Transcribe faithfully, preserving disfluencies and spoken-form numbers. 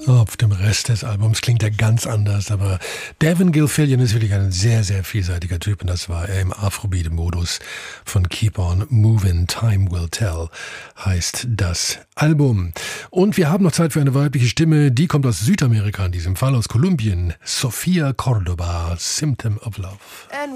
Auf dem Rest des Albums klingt er ganz anders, aber Devin Gilfillian ist wirklich ein sehr, sehr vielseitiger Typ und das war er im Afrobeat-Modus von Keep on Moving, Time Will Tell heißt das Album. Und wir haben noch Zeit für eine weibliche Stimme, die kommt aus Südamerika, in diesem Fall aus Kolumbien, Sofia Cordoba, Symptom of Love. And